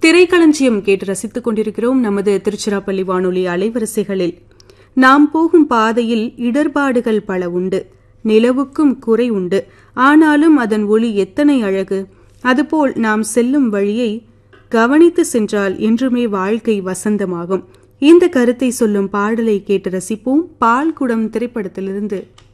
திரைக்களஞ்சியம் கேட்டு ரசித்துக் கொண்டிருக்கிறோம் நமது திருச்சிராப்பள்ளி வானொலி அலைவரிசைகளில். நாம் போகும் பாதையில் இடர்பாடுகள் பல உண்டு, நிலவுக்கும் குறை உண்டு, ஆனாலும் அதன் ஒளி எத்தனை அழகு. அதுபோல் நாம் செல்லும் வழியை கவனித்து சென்றால் என்றுமே வாழ்க்கை வசந்தமாகும். இந்த கருத்தை சொல்லும் பாடலை கேட்டு ரசிப்போம். பால்குடம் திரைப்படத்திலிருந்து.